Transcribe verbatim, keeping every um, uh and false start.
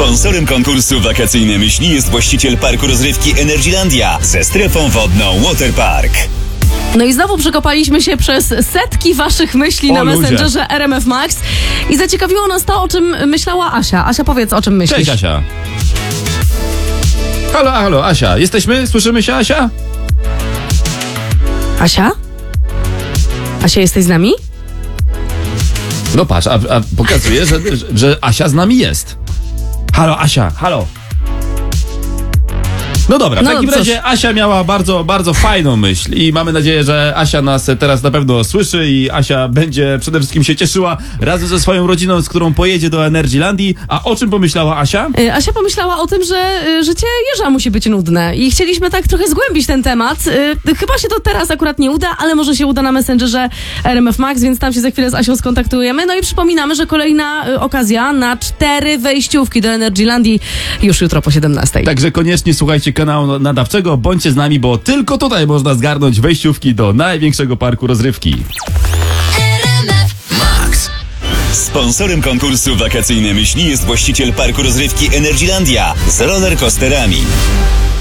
Sponsorem konkursu Wakacyjne Myśli jest właściciel parku rozrywki Energylandia ze strefą wodną Waterpark. No i znowu przekopaliśmy się przez setki waszych myśli O, na ludzie. Messengerze R M F Max i zaciekawiło nas to, o czym myślała Asia. Asia, powiedz, o czym myślisz? Cześć, Asia. Halo, halo, Asia. Jesteśmy? Słyszymy się, Asia? Asia? Asia, jesteś z nami? No patrz, a, a pokazuje, że, że, że Asia z nami jest. Halo, Asia, halo. No dobra, w No, takim cóż. razie Asia miała bardzo, bardzo fajną myśl i mamy nadzieję, że Asia nas teraz na pewno słyszy i Asia będzie przede wszystkim się cieszyła razem ze swoją rodziną, z którą pojedzie do Energylandii. A o czym pomyślała Asia? Y, Asia pomyślała o tym, że y, życie jeża musi być nudne i chcieliśmy tak trochę zgłębić ten temat. Y, chyba się to teraz akurat nie uda, ale może się uda na Messengerze R M F Max, więc tam się za chwilę z Asią skontaktujemy. No i przypominamy, że kolejna y, okazja na cztery wejściówki do Energylandii już jutro po siedemnastej. Także koniecznie słuchajcie kanału nadawczego, bądźcie z nami, bo tylko tutaj można zgarnąć wejściówki do największego parku rozrywki. Sponsorem konkursu Wakacyjne Myśli jest właściciel parku rozrywki Energylandia z rollercoasterami.